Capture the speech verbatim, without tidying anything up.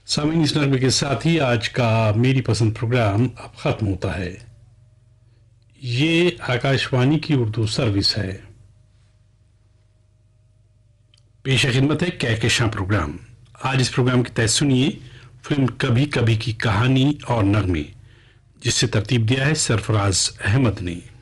सामीन इस नगमे के साथ ही आज का मेरी पसंद प्रोग्राम अब खत्म होता है। ये आकाशवाणी की उर्दू सर्विस है। पेश खिदमत है कहकशां प्रोग्राम। आज इस प्रोग्राम के तहत सुनिए फिल्म कभी कभी की कहानी और नगमे, जिसे तरतीब दिया है सरफराज अहमद ने।